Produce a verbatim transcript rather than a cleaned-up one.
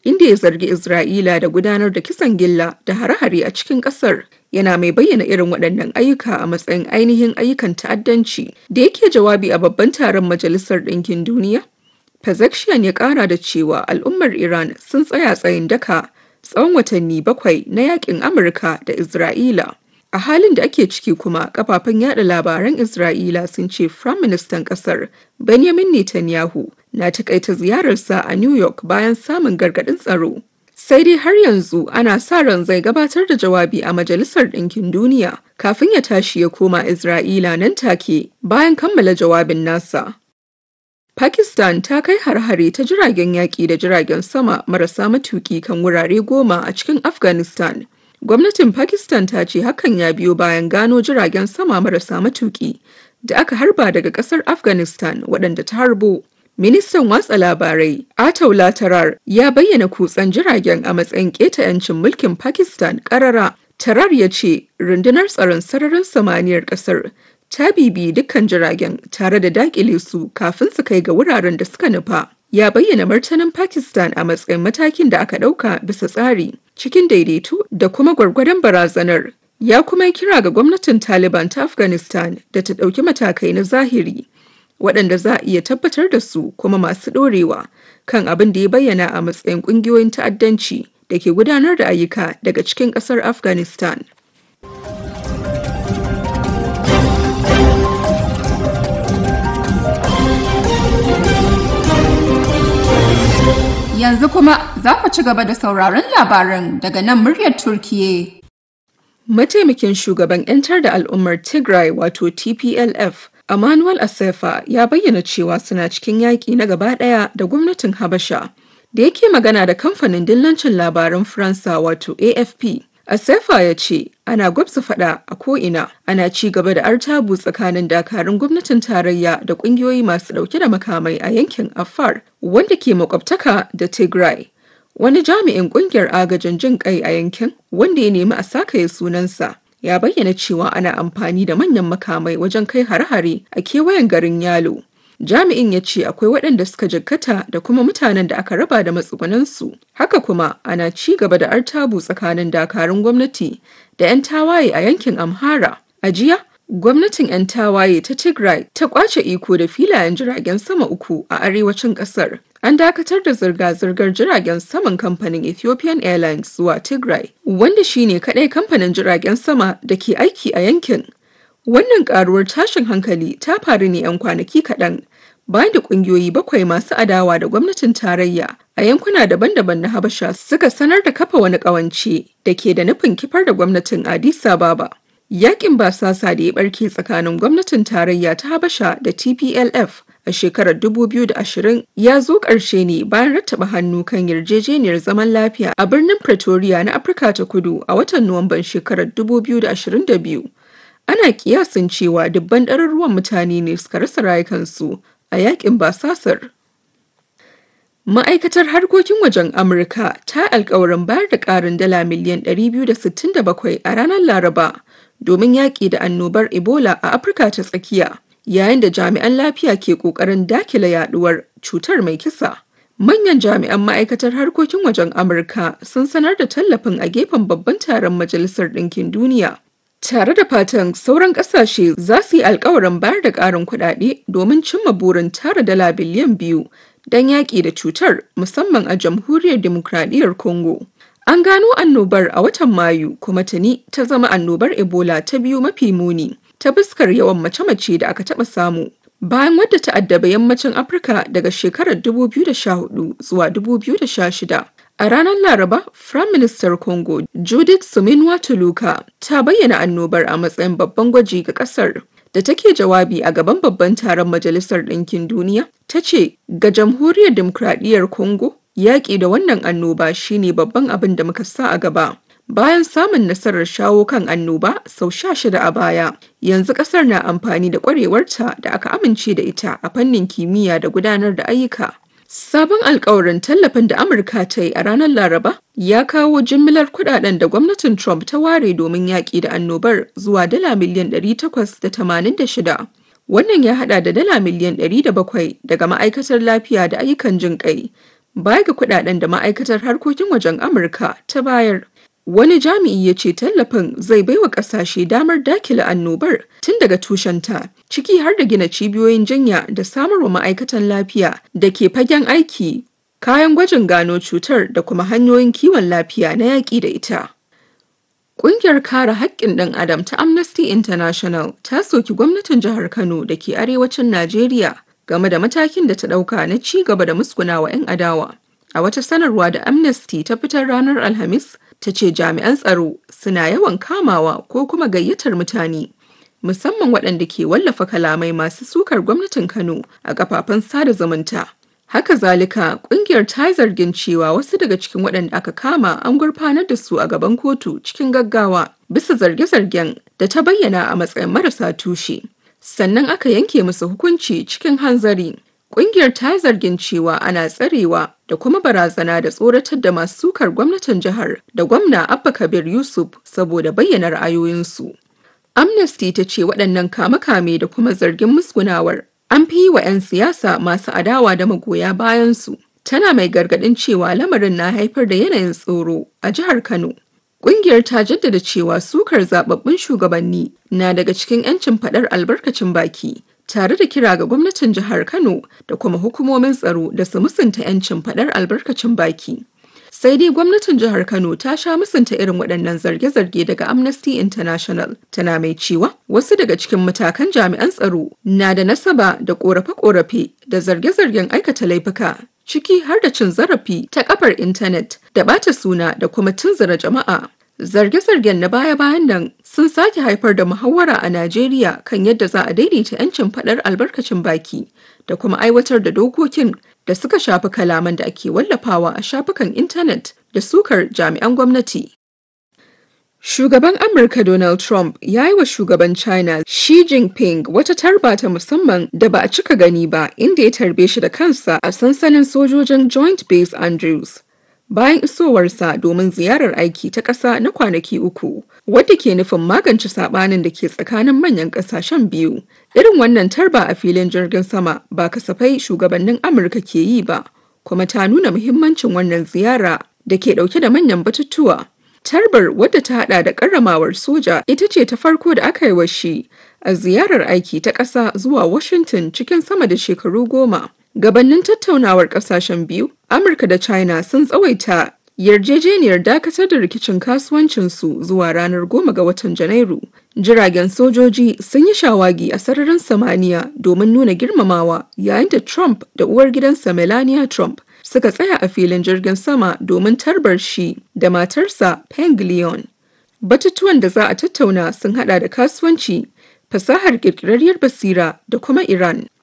inda ya zargi Isra'ila da gudanar da kisan gilla da hare-hare a cikin ƙasar. Yana mai bayyana irin waɗannan ayyuka a matsayin ainihin ayyukan ta'addanci. Da yake jawabi a babban taron Majalisar Ɗinkin Duniya, Pezeshkian ya ƙara da cewa al'ummar Iran sun tsaya tsayin daka tsawon watanni bakwai na yakin Amurka da Isra'ila. A halin da ake ciki kuma, kafafen yada labaran Isra'ila sun ce Firaministan ƙasar Benjamin Netanyahu na takaita ziyararsa a New York bayan samun gargaɗin tsaro. Sai dai har yanzu ana sa ran zai gabatar da jawabi a Majalisar Ɗinkin Duniya kafin ya tashi ya koma Isra'ila nan take bayan kammala jawabin nasa. Pakistan ta kai har-hare ta jiragen yaƙi da jiragen sama marasa matuƙi kan wurare goma a cikin Afghanistan. Gwamnatin Pakistan ta ce hakan ya biyo bayan gano jiragen sama marasa matuƙi da aka harba daga ƙasar Afghanistan waɗanda ta harbo. Ministan watsa labarai Ataullah Tarar ya bayyana kutsen jiragen a matsayin keta 'yancin mulkin Pakistan ƙarara. Tarar ya ce rundunar tsaron sararin samaniyar ƙasar ta bibi dukkan jiragen tare da dakile su kafin su kai ga wuraren da suka nufa. Ya bayyana martanin Pakistan a matsayin matakin da aka ɗauka bisa tsari, cikin daidaito da kuma gwargwadon barazanar. Ya kuma kira ga gwamnatin Taliban ta Afghanistan da ta ɗauki matakai na zahiri waɗanda za a iya tabbatar da su kuma masu ɗorewa kan abin da ya bayyana a matsayin ƙungiyoyin ta'addanci da ke gudanar da ayyuka daga cikin ƙasar Afghanistan. Yanzu kuma za ku ci gaba da sauraron labaran daga nan muryar Turkiyya. Mataimakin shugaban 'yantar da al'ummar Tigray wato T P L F, Emmanuel Asefa ya bayyana cewa suna cikin yaƙi na gaba ɗaya da gwamnatin Habasha. Da yake magana da kamfanin dillancin labaran Faransa wato A F P, Asefa ya ce ana gwabza faɗa a ko'ina, ana ci gaba da artabu tsakanin dakarun gwamnatin tarayya da ƙungiyoyi masu ɗauke da makamai a yankin Afar wanda ke makwabtaka da Tigray. Wani jami'in ƙungiyar agajin jin ƙai a yankin wanda ya nemi a sakaye sunansa ya bayyana cewa ana amfani da manyan makamai wajen kai hare-hare a kewayen garin Yalo. Jami'in ya ce akwai waɗanda suka jikkata da kuma mutanen da aka raba da matsugunansu. Haka kuma ana ci gaba da artabu tsakanin dakarun gwamnati da 'yan tawaye a yankin Amhara. A jiya, gwamnatin 'yan tawaye ta Tigray ta kwace iko da filayen jiragen sama uku a arewacin ƙasar. An dakatar da zirga-zirgar jiragen saman kamfanin Ethiopian Airlines zuwa Tigray, wanda shine kaɗai kamfanin jiragen sama da ke aiki a yankin. Wannan ƙaruwar tashin hankali ta faru ne 'yan kwanaki kaɗan bayan da ƙungiyoyi bakwai masu adawa da gwamnatin tarayya a yankuna daban-daban na Habasha suka sanar da kafa wani ƙawance da ke da nufin kifar da gwamnatin Addis Ababa. Yaƙin basasa da ya ɓarke tsakanin gwamnatin tarayya ta Habasha da T P L F a shekarar dubu biyu da ashirin ya zo ƙarshe ne bayan rattaba hannu kan yarjejeniyar zaman lafiya a birnin Pretoria na Afirka ta Kudu a watan Nuwamban shekarar dubu biyu da ashirin da biyu. Ana kiyasin cewa dubban ɗaruruwan mutane ne suka rasa rayukansu a yakin basasar. Ma'aikatar harkokin wajen Amurka ta alkawarin bayar da ƙarin dala miliyan ɗari biyu da sittin da bakwai a ranar Laraba domin yaƙi da annobar Ebola a Afirka ta tsakiya, yayin da jami'an lafiya ke ƙoƙarin dakile yaduwar cutar mai kisa. Manyan jami'an ma'aikatar harkokin wajen Amurka sun sanar da tallafin a gefen babban taron Majalisar Ɗinkin Duniya, tare da fatan sauran ƙasashe za su yi alkawarin bayar da ƙarin kuɗaɗe domin cimma burin tara dala biliyan biyu don yaƙi da cutar, musamman a Jamhuriyar Dimokuraɗiyyar Congo. An gano annobar a watan Mayu kuma tuni ta zama annobar Ebola ta biyu mafi muni ta fuskar yawan mace-mace da aka taɓa samu, bayan wadda ta addaba yammacin Afirka daga shekarar dubu biyu da sha hudu zuwa dubu biyu da sha shida. A ranar Laraba, Firaministar Congo Judith Suminwa Tuluka ta bayyana annobar a matsayin babban gwaji ga ƙasar. Da take jawabi a gaban babban taron Majalisar Ɗinkin Duniya, ta ce ga Jamhuriyar Dimokuraɗiyyar Congo, yaƙi da wannan annoba shine babban abin da muka sa a gaba. Bayan samun nasarar shawo kan annoba sau sha shida a baya, yanzu ƙasar na amfani da ƙwarewarta da aka amince da ita a fannin kimiyya da gudanar da ayyuka. Sabon alkawarin tallafin da Amurka ta yi a ranar Laraba ya kawo jimillar kudaden da gwamnatin Trump ta ware domin yaƙi da annobar zuwa dala miliyan ɗari takwas da tamanin da shida. Wannan ya hada da dala miliyan ɗari da bakwai daga ma'aikatar lafiya da ayyukan jin ƙai, baya ga kuɗaɗen da ma'aikatar harkokin wajen Amurka ta bayar. Wani jami'i ya ce tallafin zai baiwa ƙasashe damar dakile annobar tun daga tushenta, ciki har da gina cibiyoyin jinya da samarwa ma'aikatan lafiya da ke fagen aiki kayan gwajin gano cutar da kuma hanyoyin kiwon lafiya na yaƙi da ita. Ƙungiyar kare haƙƙin ɗan Adam ta Amnesty International ta soki gwamnatin jihar Kano da ke arewacin Najeriya game da matakin da ta ɗauka na ci gaba da musgunawa 'yan adawa. A wata sanarwa da Amnesty ta fitar ranar Alhamis, ta ce jami'an tsaro suna yawan kamawa ko kuma gayyatar mutane, musamman waɗanda ke wallafa kalamai masu sukar gwamnatin Kano a kafafen sada zumunta. Haka zalika, ƙungiyar ta yi zargin cewa wasu daga cikin waɗanda aka kama an gurfanar da su a gaban kotu cikin gaggawa bisa zarge-zargen da ta bayyana a matsayin marasa tushe. Sannan aka yanke musu hukunci cikin hanzari. Ƙungiyar ta yi zargin cewa ana tsarewa da kuma barazana da tsoratar da masu sukar gwamnatin jihar da gwamna Abba Kabir Yusuf saboda bayyana ra'ayoyinsu. Amnesty ta ce waɗannan kame-kame da kuma zargin musgunawar an fi yi wa 'yan siyasa masu adawa da magoya bayansu. Tana mai gargaɗin cewa lamarin na haifar da yanayin tsoro a jihar Kano. Ƙungiyar ta jaddada cewa sukar zababbun shugabanni na daga cikin 'yancin faɗar albarkacin baki, tare da kira ga gwamnatin jihar Kano da kuma hukumomin tsaro da su musunta 'yancin faɗar albarkacin baki. Sai dai gwamnatin jihar Kano ta sha musunta irin waɗannan zarge-zarge daga Amnesty International, tana mai cewa wasu daga cikin matakan jami'an tsaro na da nasaba da ƙorafe-ƙorafe da zarge-zargen aikata laifuka, ciki har da cin zarafi ta kafar intanet da ɓata suna da kuma tunzura jama'a. Zarge-zargen na baya-bayan nan sun sake haifar da muhawara a Najeriya kan yadda za a daidaita 'yancin faɗar albarkacin baki da kuma aiwatar da dokokin da suka shafi kalaman da ake wallafawa a shafukan intanet da sukar jami'an gwamnati. Shugaban Amurka Donald Trump ya yi wa shugaban China Xi Jinping wata tarba ta musamman da ba a cika gani ba, inda ya tarbe shi da kansa a sansanin sojojin Joint Base Andrews. Bayan isowarsa domin ziyarar aiki ta ƙasa na kwanaki uku, wadda ke nufin magance saɓanin da ke tsakanin manyan ƙasashen biyu. Irin wannan tarba a filin jirgin sama ba kasafai shugabannin Amurka ke yi ba, kuma ta nuna muhimmancin wannan ziyara da ke ɗauke da manyan batutuwa. Tarbar, wadda ta haɗa da ƙarramawar soja, ita ce ta farko da aka yi wa shi a ziyarar aiki ta ƙasa zuwa Washington cikin sama da shekaru goma. Gabannin tattaunawar ƙasashen biyu, Amurka da China sun tsawaita yarjejeniyar dakatar da rikicin kasuwancinsu zuwa ranar goma ga watan Janairu. Jiragen sojoji sun yi shawagi a sararin samaniya domin nuna girmamawa, yayin da Trump da uwar gidansa Melania Trump suka tsaya a filin jirgin sama domin tarbar shi da matarsa Peng Lyon. Batutuwan da za a tattauna sun hada da kasuwanci, fasahar ƙirƙirarriyar basira da kuma Iran.